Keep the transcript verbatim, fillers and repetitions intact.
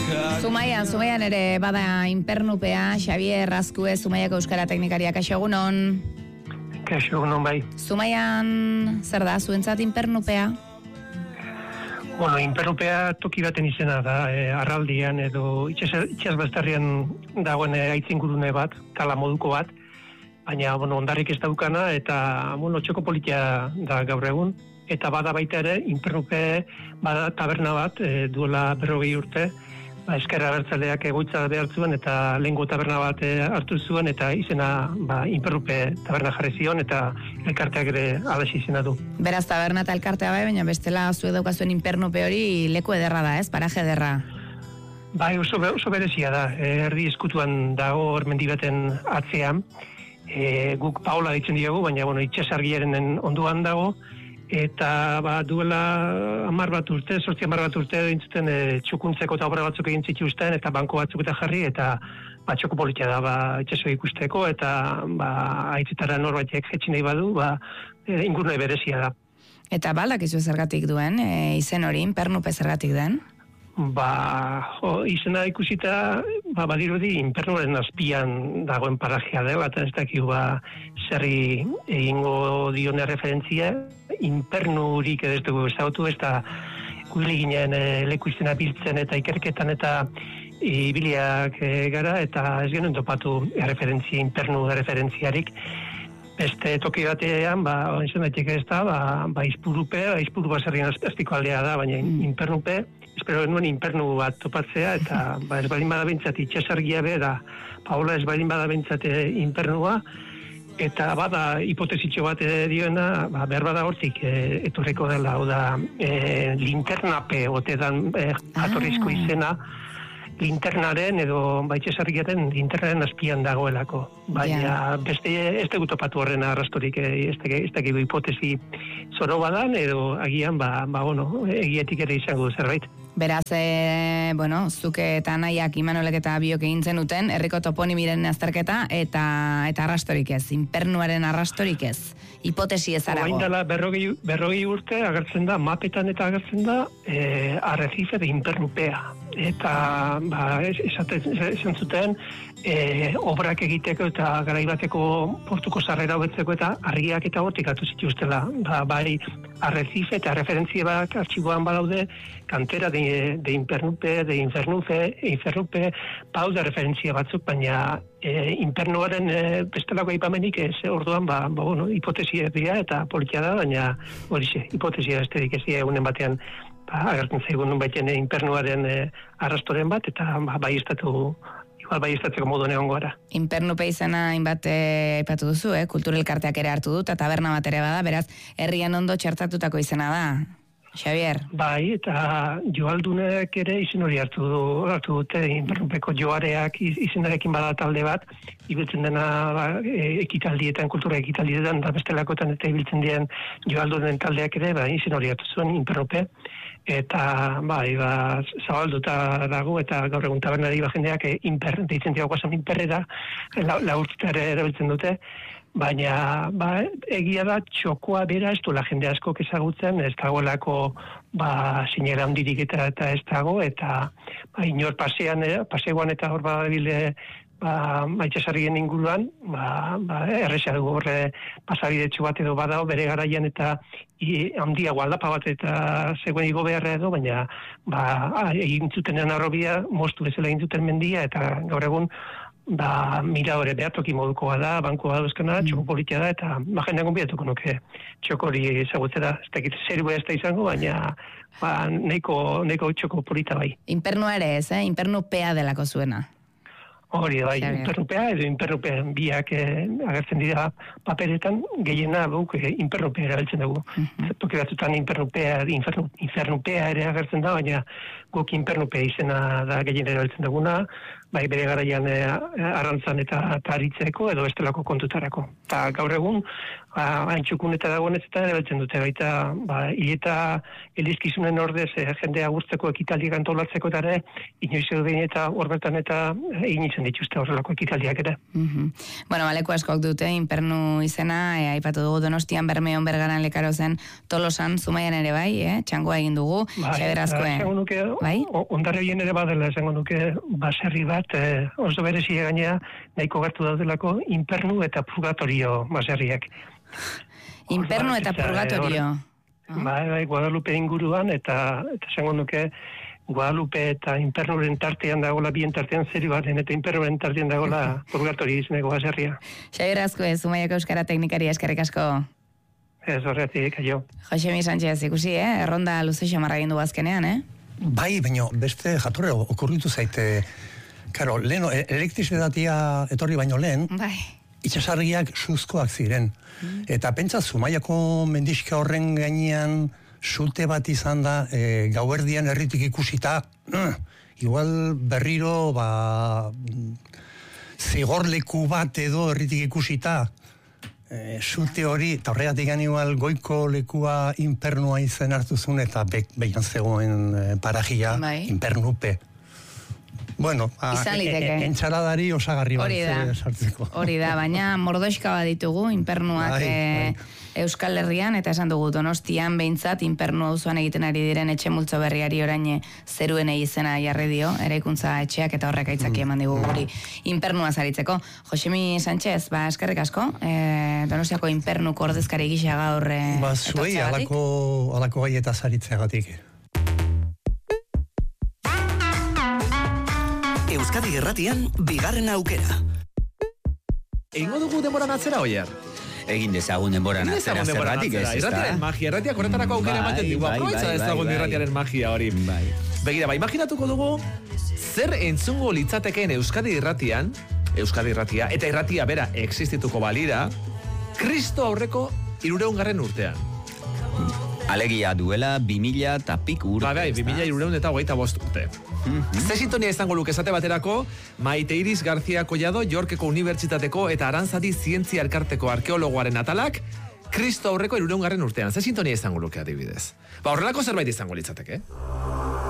Zumaian, Zumaian ere bada inpernupea, Xabier Azkue, Zumaiako Euskara Teknikariak, kaixo egunon. Kaixo egunon bai. Zumaian, zer da, zuentzat inpernupea? Bueno, inpernupea toki baten izena da, e, arraldian edo itxasbazterrian dagoen aitzingurune bat, kala moduko bat, baina bueno, ondarrik ez daukana eta bueno, txoko politia da gaur egun. Eta bada baita ere, inpernupe bada taberna bat, e, duela berrogei urte, ba, Ezkerra Abertzaleak egoitza behar zuen eta lehengo taberna bat e, hartu zuen eta izena ba, inpernupe taberna jarri zion eta elkarteak ere alaxi izena du. Beraz, taberna eta elkartea bai, baina bestela zuek daukazuen inpernupe hori leku ederra da, ez? Paraje ederra. Bai, oso, oso berezia da, e, erdi eskutuan dago ormendi baten atzean, e, guk Paola ditzen diogu, baina bueno, itxasargiaren onduan dago, eta ba, duela hamar bat urte, sortzi hamar bat urte dintzuten e, txukuntzeko eta obra batzuk egin zituzten eta banko batzuk eta jarri eta ba, txoko politia da ba, itxaso ikusteko eta ba, aitzetara norbaitek jetxin nahi badu ba, e, ingurune berezia da. Eta baldak izu zergatik duen, e, izen hori, inpernupe zergatik den? Ba, jo, izena ikusita, ba, badirudi inpernuaren azpian dagoen parajea dela, eta ez dakik, ba, zerri egingo dione referentzia, inpernurik edo ez dugu ezagutu, ez da guzli ginen e, leku izena biltzen eta ikerketan eta ibiliak e, gara, eta ez genuen topatu referentzia, inpernu referentziarik. Beste toki batean, ba, izan daiteke ez da, ba, ba izpurupe, ba, izpuru baserrien azpiko aldea da, baina inpernupe, espero genuen inpernu bat topatzea, eta ba, ez baldin bada bintzat itxasargia be, da Paola ez baldin bada bintzat impernua, eta bada hipotesitxo bat dioena, ba, behar bada hortik e, etorreko dela, hau da, e, linternape, ote dan e, jatorrizko izena, linternaren edo baitxesarriaren linternaren azpian dagoelako. Baina yeah. beste ez dugu topatu horren arrastorik, ez dakigu hipotesi zoro badan, edo agian, ba, ba bueno, egietik ere izango zerbait. Beraz, e, bueno, zuke eta nahiak Imanolek eta biok egin zenuten, herriko toponimiren azterketa eta eta arrastorik ez, inpernuaren arrastorik ez, hipotesi ez arago. Oain dela berrogei, berrogei urte agertzen da, mapetan eta agertzen da, e, arrecife de impernupea. Eta, ba, esaten, esan zuten, e, obrak egiteko eta garaibateko portuko sarrera hobetzeko eta argiak eta hortik atu zituztela. Ba, bai, arrecife eta referentzia bat artxiboan balaude, kantera de, de impernupe, de infernupe, infernupe, pauda referentzia batzuk, baina e, inpernuaren e, bestelako aipamenik ez, orduan, ba, ba bueno, hipotesia dira eta politia da, baina horixe, hipotesia esterik ez egunen batean ba, agertzen zaigun nun baiten inpernuaren e, arrastoren bat, eta ba, bai estatu igual bai estatzeko modu neongo gara. Inpernupe izena hainbat aipatu duzu, eh? Kulturelkarteak ere hartu dut, eta taberna bat ere bada, beraz, herrian ondo txertatutako izena da. Xabier. Bai, eta joaldunek ere izen hori hartu, du, hartu dute, inpernupeko joareak izenarekin bada talde bat, ibiltzen dena ba, ekitaldietan, kultura ekitaldietan, da bestelakotan eta ibiltzen dien joaldunen taldeak ere, ba, izen hori hartu zuen inpernupe, eta bai, ba, zabalduta dago, eta gaur egun tabernari ba jendeak inper, deitzen diago guazen inperrera, la, laurtzitare erabiltzen dute, baina ba, egia da txokoa bera ez duela jende asko ezagutzen, ez dagoelako ba, sinera handirik eta, eta ez dago, eta ba, inor pasean, paseoan eta hor badabile ba, maitxasarrien inguruan, ba, ba, erresa dugu horre pasabidetxu bat edo badao bere garaian eta i, handiago aldapa bat eta zegoen igo beharra edo, baina ba, egin zutenean arrobia, mostu bezala egin zuten mendia, eta gaur egun ba, mira hori behatoki modukoa da, bankoa dauzkana, mm. txoko politia da, eta ba, jendean gonbidatuko nuke txoko hori ezagutzera, ez dakit zerua ez da izango, baina ba, neiko, neiko txoko polita bai. Inpernua ere ez, eh? Inpernupea delako zuena. Hori, bai, inpernupea edo inpernupean biak eh, agertzen dira paperetan, gehiena guk eh, inpernupea erabiltzen dugu. Mm-hmm. Toki batzutan inpernupea, infernu, infernupea ere agertzen da, baina guk inpernupea izena da gehien erabiltzen duguna, bai bere garaian eh, arrantzan eta taritzeko edo estelako kontutarako. Eta gaur egun, ba, antxukun eta dagoenez eta erabiltzen dute, baita ba, hileta elizkizunen ordez eh, jendea guzteko ekitaldiak antolatzeko eta ere, inoiz edo behin eta horbertan eta egin izan dituzte horrelako ekitaldiak ere. Mm-hmm. Bueno, baleko askok dute, inpernu izena, e, aipatu dugu Donostian, Bermeon, Bergaran, Lekarozen, Tolosan, Zumaian ere bai, eh? Txangoa egin dugu, bai, Xabier Azkue. Bai, nuke, bai? Ondare horien ere badela, esango nuke, baserri bat, eh, oso berezia gainea, nahiko gertu daudelako, inpernu eta purgatorio baserriak. Inpernu eta purgatorio. Bai, bai, Guadalupe inguruan, eta esango nuke, Guadalupe eta inpernuren tartean dagoela, bien tartean zeribaren eta inpernuren tartean dagoela purgatorio izeneko baserria. Xabier Azkue, Zumaiako Euskara Teknikari, eskerrik asko. Ez horretik, aio. Josemi Sánchez, ikusi, eh? Erronda luze xamarra egin du azkenean, eh? Bai, baina beste jatorre okurritu zaite, karo, lehen, elektrizitatea etorri baino lehen, bai. Itxasarriak suzkoak ziren. Mm. Eta pentsa, Zumaiako mendixka horren gainean sulte bat izan da, e, gauerdian herritik ikusita, uh, igual berriro, ba, zigorleku bat edo herritik ikusita, e, sulte hori, eta horregatik gani igual goiko lekua infernua izen hartu zuen, eta be, behian zegoen e, parajia, bai. Infernupe. Bueno, izan liteke. E, entxaladari osagarri bat sartzeko. Hori da, baina mordoxka bat ditugu, infernuak bai, bai. Euskal Herrian, eta esan dugu Donostian behintzat, infernu auzoan egiten ari diren etxe multzo berriari orain zeruen izena jarri dio, eraikuntza etxeak eta horrek aitzaki eman digu guri infernua zaritzeko. Josemi Sánchez, ba, eskerrik asko, e, Donostiako infernuko ordezkari gisa gaur e, ba, zuei, alako, alako gaieta zaritzeagatik. Euskadi Irratian, bigarren aukera. Egingo dugu denboran atzera, Oier? Egin dezagun denboran atzera zerratik ez, ez da? Irratiaren magia, irratiak horretarako aukera ematen digu. Aproitza dezagun irratiaren magia hori. Begira, ba, imaginatuko dugu, zer entzungo litzatekeen Euskadi Irratian, Euskadi Irratia, eta irratia bera existituko balira, Kristo aurreko hirureungarren urtean. Alegia duela bi mila eta pik urte. Ba, bai, bi mila hirureun eta hogeita bost urte. Mm-hmm. Ze sintonia izango luke esate baterako, Maite Iris García Collado, Yorkeko Unibertsitateko eta Aranzadi Zientzia Elkarteko arkeologoaren atalak, Kristo aurreko hirureungarren urtean. Ze sintonia izango luke adibidez? Ba, horrelako zerbait izango litzateke.